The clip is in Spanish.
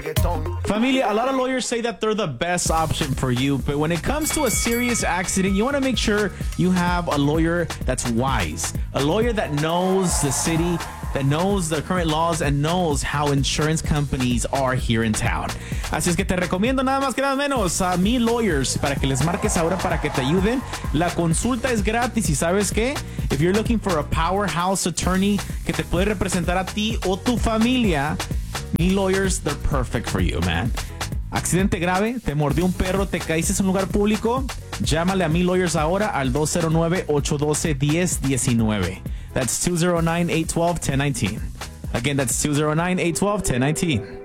Familia, a lot of lawyers say that they're the best option for you, but when it comes to a serious accident, you want to make sure you have a lawyer that's wise, a lawyer that knows the city, that knows the current laws, and knows how insurance companies are here in town. Así es que te recomiendo nada más que nada menos a Mi Lawyers para que les marques ahora para que te ayuden. La consulta es gratis y ¿sabes qué? If you're looking for a powerhouse attorney que te puede representar a ti o tu familia, Mi Lawyers, they're perfect for you, man. Accidente grave, te mordió un perro, te caíste en un lugar público, llámale a Mi Lawyers ahora al 209-812-1019. That's 209-812-1019. Again, that's 209-812-1019.